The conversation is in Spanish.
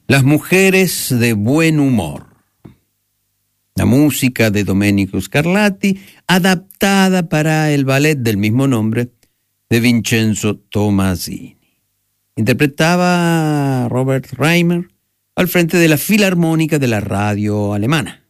Las mujeres de buen humor. La música de Domenico Scarlatti, adaptada para el ballet del mismo nombre de Vincenzo Tommasini. Interpretaba Robert Reimer al frente de la Filarmónica de la radio alemana.